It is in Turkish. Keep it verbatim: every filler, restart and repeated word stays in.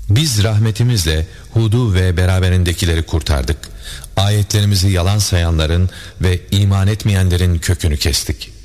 Biz rahmetimizle Hud'u ve beraberindekileri kurtardık. Ayetlerimizi yalan sayanların ve iman etmeyenlerin kökünü kestik.